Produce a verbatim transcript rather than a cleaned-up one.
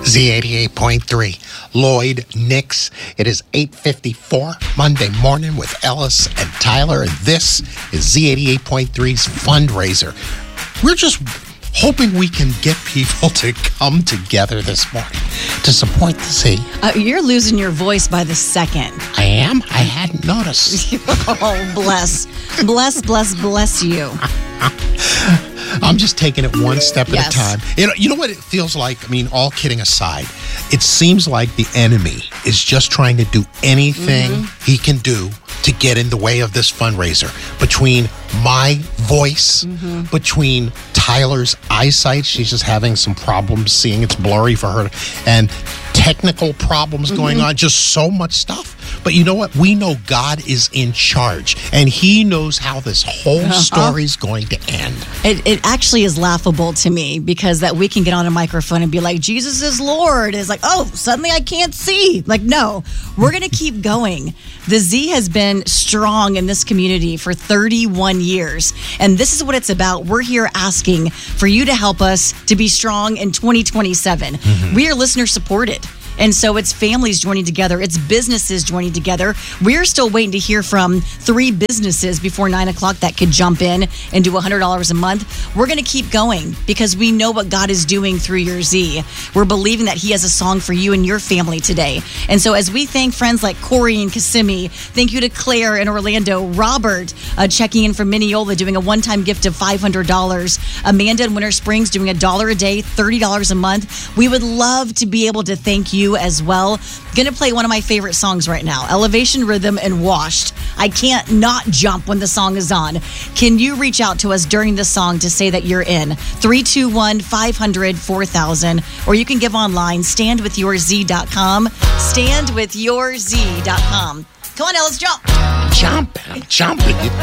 Z eighty-eight point three, Lloyd Nix. It is eight fifty-four Monday morning with Ellis and Tyler, and this is Z eighty-eight point three's fundraiser. We're just hoping we can get people to come together this morning to support the Z. Uh, you're losing your voice by the second. I am? I hadn't noticed. Oh, bless. Bless, bless, bless you. I'm just taking it one step at Yes. a time. You know, you know what it feels like? I mean, all kidding aside, it seems like the enemy is just trying to do anything mm-hmm. he can do to get in the way of this fundraiser. Between my voice, mm-hmm. between Tyler's eyesight, she's just having some problems seeing, it's blurry for her, and technical problems mm-hmm. going on, just so much stuff. But you know what? We know God is in charge, and he knows how this whole uh-huh. story is going to end. It, it actually is laughable to me because that we can get on a microphone and be like, Jesus is Lord. It's like, oh, suddenly I can't see. Like, no, we're going to keep going. The Z has been strong in this community for thirty-one years, and this is what it's about. We're here asking for you to help us to be strong in twenty twenty-seven. Mm-hmm. We are listener supported. And so it's families joining together. It's businesses joining together. We're still waiting to hear from three businesses before nine o'clock that could jump in and do one hundred dollars a month. We're going to keep going because we know what God is doing through your Z. We're believing that he has a song for you and your family today. And so as we thank friends like Corey and Kissimmee, thank you to Claire in Orlando, Robert uh, checking in from Mineola doing a one-time gift of five hundred dollars, Amanda in Winter Springs doing a dollar a day, thirty dollars a month. We would love to be able to thank you as well. Gonna play one of my favorite songs right now, Elevation Rhythm and Washed. I can't not jump when the song is on. Can you reach out to us during the song to say that you're in? three two one, five hundred, four thousand, or you can give online, stand with your z dot com, stand with your z dot com. Come on, Ellis, jump. Jump. I'm jumping.